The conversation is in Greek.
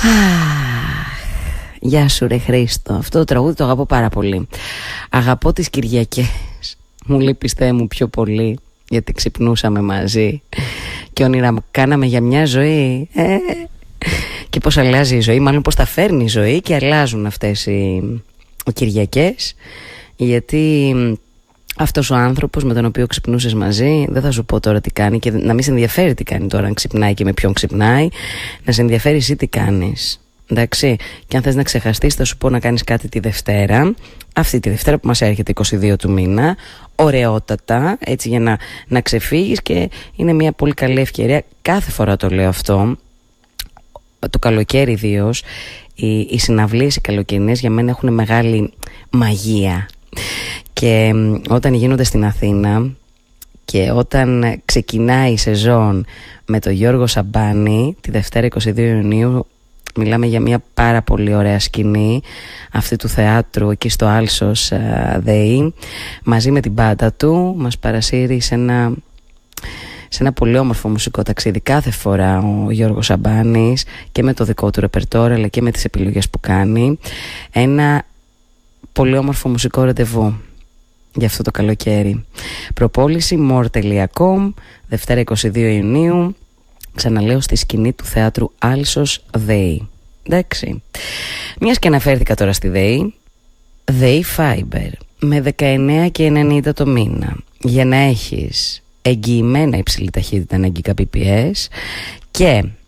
Γεια σου ρε Χρήστο. Αυτό το τραγούδι το αγαπώ πάρα πολύ. Αγαπώ τις Κυριακές. Μου λείπεις Θεέ μου πιο πολύ, γιατί ξυπνούσαμε μαζί και όνειρα κάναμε για μια ζωή. Και πως αλλάζει η ζωή, μάλλον πως τα φέρνει η ζωή και αλλάζουν αυτές οι Κυριακές. Γιατί αυτός ο άνθρωπος με τον οποίο ξυπνούσες μαζί, δεν θα σου πω τώρα τι κάνει και να μην σε ενδιαφέρει τι κάνει τώρα, αν ξυπνάει και με ποιον ξυπνάει. Να σε ενδιαφέρει εσύ τι κάνεις. Εντάξει, και αν θες να ξεχαστείς θα σου πω να κάνεις κάτι τη Δευτέρα. Αυτή τη Δευτέρα που μας έρχεται 22 του μήνα. Ωραιότατα, έτσι, για να ξεφύγεις. Και είναι μια πολύ καλή ευκαιρία. Κάθε φορά το λέω αυτό, το καλοκαίρι ιδίως, οι συναυλίες οι καλοκαιρινές για μένα έχουν μεγάλη μαγεία. Και όταν γίνονται στην Αθήνα και όταν ξεκινάει η σεζόν με τον Γιώργο Σαμπάνη τη Δευτέρα 22 Ιουνίου, μιλάμε για μια πάρα πολύ ωραία σκηνή αυτή του θεάτρου εκεί στο Άλσος ΔΕΗ, μαζί με την μπάντα του μας παρασύρει σε ένα πολύ όμορφο μουσικό ταξίδι κάθε φορά ο Γιώργος Σαμπάνης, και με το δικό του ρεπερτόρ αλλά και με τις επιλογές που κάνει. Ένα πολύ όμορφο μουσικό ραντεβού για αυτό το καλοκαίρι. Προπόληση more.com, Δευτέρα 22 Ιουνίου, ξαναλέω, στη σκηνή του θεάτρου Άλσος ΔΕΗ. Εντάξει. Μιας και αναφέρθηκα τώρα στη ΔΕΗ, ΔΕΗ Fiber με 19,90 το μήνα, για να έχεις εγγυημένα υψηλή ταχύτητα αναγκικά PPS και